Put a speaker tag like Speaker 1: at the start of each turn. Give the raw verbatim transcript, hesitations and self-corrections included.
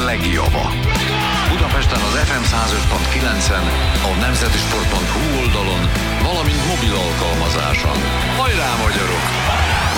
Speaker 1: legjava. Budapesten az ef em száz öt pont kilencen, a nemzetisport pont hu oldalon,